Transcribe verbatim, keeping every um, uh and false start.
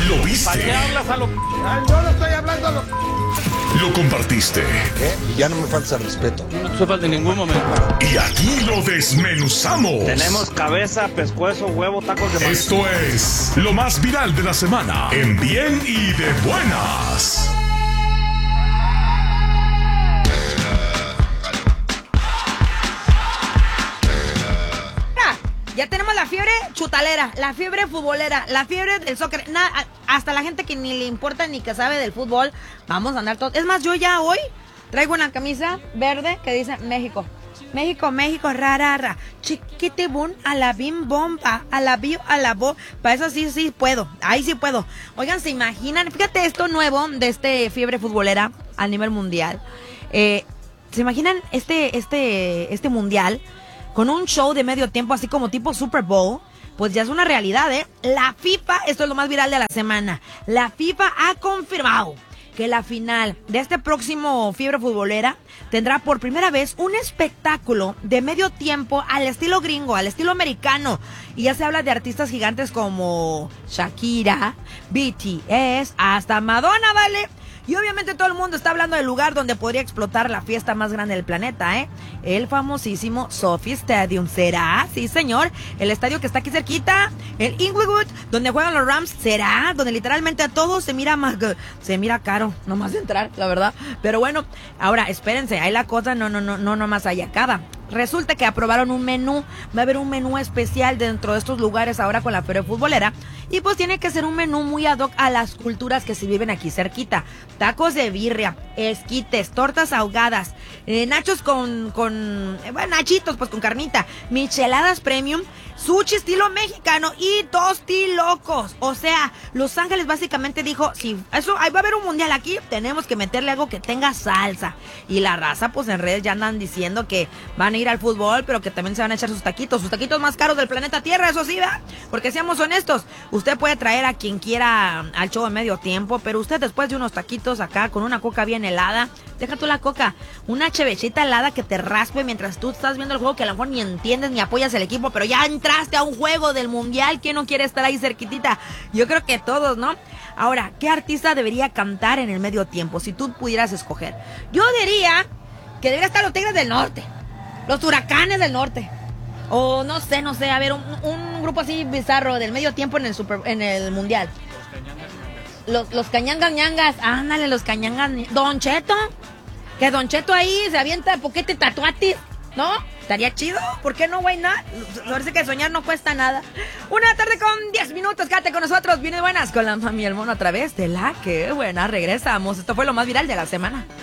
¿Lo viste? ¿Para qué hablas a lo...? Ay, yo no estoy hablando a lo... ¿Lo compartiste? ¿Qué? Y ya no me falta el respeto. No te falta en ningún momento. Y aquí lo desmenuzamos. Tenemos cabeza, pescuezo, huevo, tacos de maíz. Esto es lo más viral de la semana en Bien y de Buenas. Ya tenemos la fiebre chutalera, la fiebre futbolera, la fiebre del soccer. Nada, hasta la gente que ni le importa ni que sabe del fútbol, vamos a andar todos. Es más, yo ya hoy traigo una camisa verde que dice México. México, México, rara, ra. Chiquitibun, a la bim bomba, a la bio, a la bo. Para eso sí, sí puedo. Ahí sí puedo. Oigan, ¿se imaginan? Fíjate esto nuevo de este fiebre futbolera a nivel mundial. Eh, ¿Se imaginan este, este, este mundial con un show de medio tiempo así como tipo Super Bowl? Pues ya es una realidad, ¿eh? La FIFA, esto es lo más viral de la semana, la FIFA ha confirmado que la final de este próximo fiebre futbolera tendrá por primera vez un espectáculo de medio tiempo al estilo gringo, al estilo americano. Y ya se habla de artistas gigantes como Shakira, B T S, hasta Madonna, ¿vale? Y obviamente todo el mundo está hablando del lugar donde podría explotar la fiesta más grande del planeta, ¿eh? El famosísimo SoFi Stadium. ¿Será? Sí, señor. El estadio que está aquí cerquita, el Inglewood, donde juegan los Rams. ¿Será? Donde literalmente a todos se mira más, se mira caro, nomás de entrar, la verdad. Pero bueno, ahora espérense, ahí la cosa no, no, no, no, nomás ahí acaba. Resulta que aprobaron un menú, va a haber un menú especial dentro de estos lugares ahora con la feria futbolera, y pues tiene que ser un menú muy ad hoc a las culturas que se viven aquí cerquita. Tacos de birria, esquites, tortas ahogadas, eh, nachos con, con eh, bueno, nachitos pues con carnita, micheladas premium, sushi estilo mexicano y tostilocos. O sea, Los Ángeles básicamente dijo, si eso, ahí va a haber un mundial aquí, tenemos que meterle algo que tenga salsa. Y la raza pues en redes ya andan diciendo que van a ir al fútbol, pero que también se van a echar sus taquitos, sus taquitos más caros del planeta Tierra, eso sí, ¿verdad? Porque seamos honestos, usted puede traer a quien quiera al show de medio tiempo, pero usted después de unos taquitos acá con una coca bien helada, deja tú la coca, una chevechita helada que te raspe mientras tú estás viendo el juego, que a lo mejor ni entiendes ni apoyas el equipo, pero ya entraste a un juego del mundial. ¿Quién no quiere estar ahí cerquitita? Yo creo que todos, ¿no? Ahora, ¿qué artista debería cantar en el medio tiempo si tú pudieras escoger? Yo diría que debería estar los Tigres del Norte, los Huracanes del Norte, o no sé, no sé, a ver, un, un grupo así bizarro del medio tiempo en el super, en el mundial. Los, los cañangas ñangas, ándale, los cañangas, Don Cheto, que Don Cheto ahí se avienta poquete tatuatis, ¿no? Estaría chido, ¿por qué no, güey? Nada, parece que soñar no cuesta nada. Una tarde con diez minutos, quédate con nosotros, viene buenas con la mami y el mono a través de la que buena, regresamos. Esto fue lo más viral de la semana.